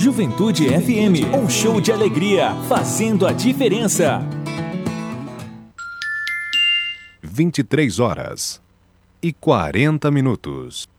Juventude FM, um show de alegria, fazendo a diferença. 23h40.